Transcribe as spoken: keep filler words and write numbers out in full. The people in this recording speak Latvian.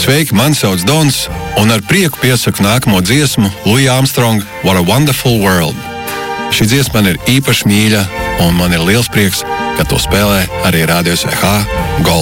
Sveiki, mani sauc Dons, un ar prieku piesaku nākamo dziesmu Louis Armstrong What a Wonderful World. Šī dziesma man ir īpaši mīļa, un man ir liels prieks, ka to spēlē arī Radio S V H Gold.